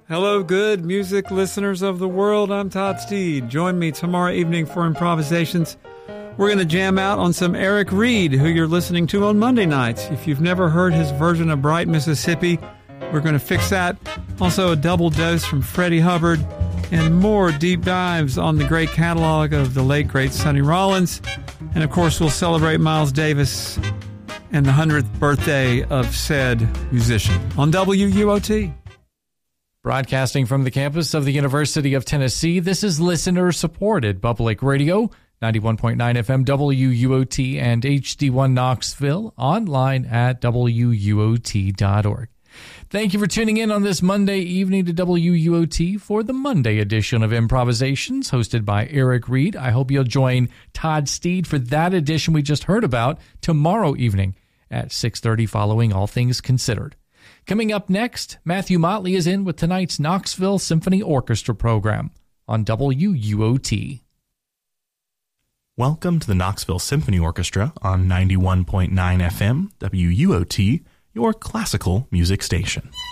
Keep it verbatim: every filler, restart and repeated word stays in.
Hello, good music listeners of the world. I'm Todd Steed. Join me tomorrow evening for Improvisations. We're going to jam out on some Eric Reed, who you're listening to on Monday nights. If you've never heard his version of Bright Mississippi, we're going to fix that. Also, a double dose from Freddie Hubbard and more deep dives on the great catalog of the late, great Sonny Rollins. And, of course, we'll celebrate Miles Davis and the hundredth birthday of said musician on W U O T. Broadcasting from the campus of the University of Tennessee, this is listener-supported Public Radio, ninety-one point nine F M W U O T and H D one Knoxville, online at W U O T dot org. Thank you for tuning in on this Monday evening to W U O T for the Monday edition of Improvisations, hosted by Eric Reed. I hope you'll join Todd Steed for that edition we just heard about tomorrow evening at six thirty following All Things Considered. Coming up next, Matthew Motley is in with tonight's Knoxville Symphony Orchestra program on W U O T. Welcome to the Knoxville Symphony Orchestra on ninety-one point nine F M W U O T, your classical music station.